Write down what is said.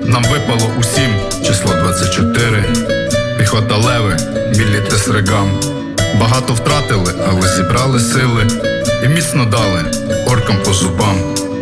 Нам випало усім число 24. Піхота леви, білі тесригам. Багато втратили, але зібрали сили і міцно дали оркам по зубам.